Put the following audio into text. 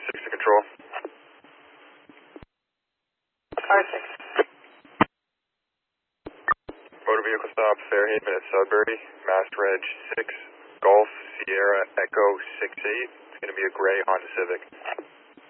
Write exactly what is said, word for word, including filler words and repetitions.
six to control. R six. Motor vehicle stop, Fairhaven at Sudbury, Mass Reg six, Golf, Sierra, Echo six eight. It's going to be a gray Honda Civic.